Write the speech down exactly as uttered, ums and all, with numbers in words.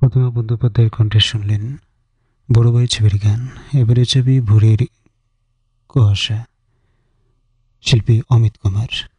প্রতিমা বন্দ্যোপাধ্যায়ের কণ্ঠে শুনলেন বড় ভাই ছবির গান। এবারে ছবি ভোরের কুয়াশা, শিল্পী অমিত কুমার।